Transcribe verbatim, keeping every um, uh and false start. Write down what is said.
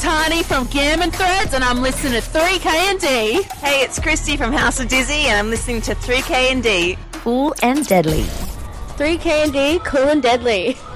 Tani from Gammon Threads, and I'm listening to three K and D. Hey, it's Christy from House of Dizzy, and I'm listening to three K and D. Cool and deadly. three K and D, cool and deadly.